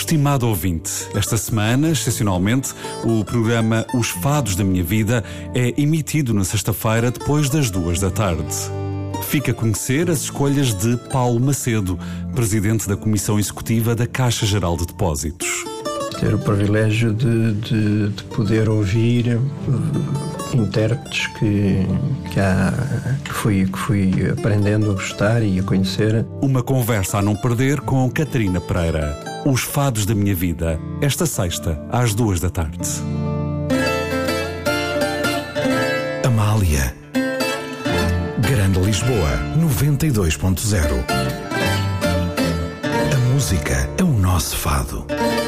estimado ouvinte, esta semana, excepcionalmente, o programa Os Fados da Minha Vida é emitido na sexta-feira depois das 14h. Fica a conhecer as escolhas de Paulo Macedo, presidente da Comissão Executiva da Caixa Geral de Depósitos. Ter o privilégio de poder ouvir intérpretes que fui aprendendo a gostar e a conhecer. Uma conversa a não perder com Catarina Pereira. Os Fados da Minha Vida, esta sexta, às 14h. Amália. Grande Lisboa, 92.0. A música é o nosso fado.